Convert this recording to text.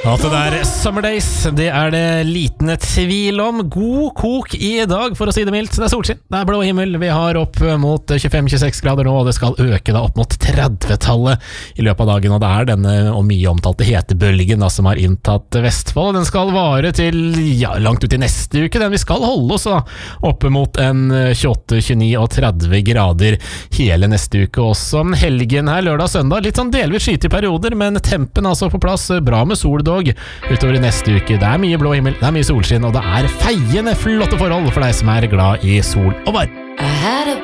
At det der Summer Days, det det liten tvil om. God kok i dag, for å si det mildt. Det solskinn, det blå himmel. Vi har opp mot 25-26 grader nå, og det skal øke da opp mot 30-tallet i løpet av dagen. Og det denne og mye omtalte hetebølgen da, som har inntatt Vestfold. Den skal vare til langt ut i neste uke. Den vi skal holde oss da, oppe mot en 28, 29 og 30 grader hele neste uke også. Helgen her, lørdag og søndag, litt sånn delvis skyte i perioder, men tempen altså på plass, bra med sol utover i neste uke. Det mye blå himmel, det mye solskinn, og det feiende flotte forhold for deg som glad i sol og varme.